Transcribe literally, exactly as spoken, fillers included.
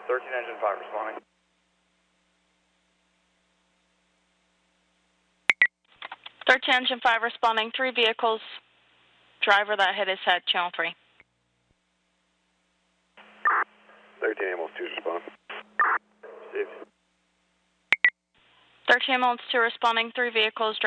thirteen engine five responding. thirteen engine five responding. Three vehicles. Driver that hit his head, channel three. thirteen ambulance two respond. Received. thirteen ambulance two responding. Three vehicles.